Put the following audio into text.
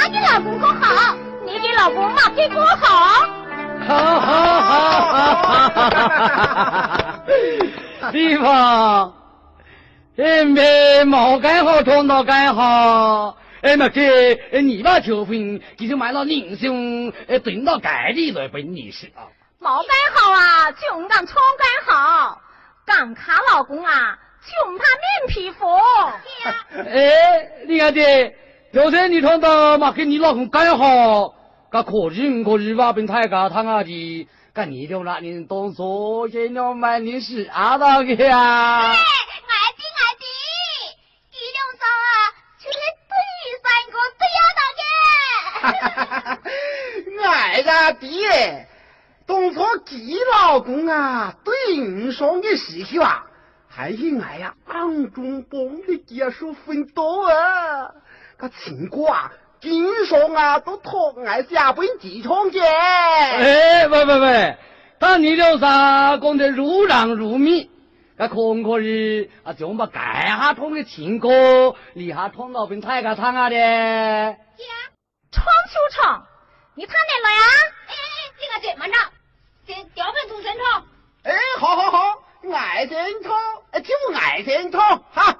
他的老公可好？你的老公马给可好？ 好，地方，没毛干好，通道干好。那个你把球分，你就买了英雄，蹲到盖里来本你是啊。 毛干好啊，就干葱干好。干卡老公啊，就他面皮肤。 你看的，就是你通道嘛，给你老公干好，个可日吧，本太个汤啊的，个你就那你动作些了买你是阿到个呀。 爱家爹，当初给老公啊，对你上的事情啊，还是爱呀，暗中帮你结束奋斗啊，个情况啊，经常啊都托爱下本机场去。 喂，当你就啥讲得如狼如蜜，个可以啊，就把盖下通的情歌，立下通到本太个汤啊的。 闯就闯。你看哪了呀？ 这个怎么着？这调本出身唱。 好，爱先唱，就爱先唱哈。